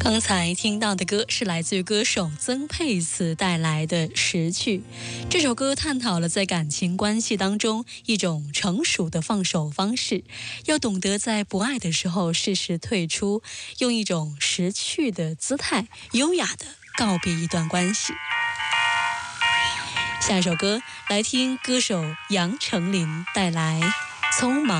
刚才听到的歌是来自于歌手曾沛慈带来的《识趣》。这首歌探讨了在感情关系当中一种成熟的放手方式，要懂得在不爱的时候适时退出，用一种识趣的姿态，优雅地告别一段关系。下一首歌来听歌手杨丞琳带来《匆忙》。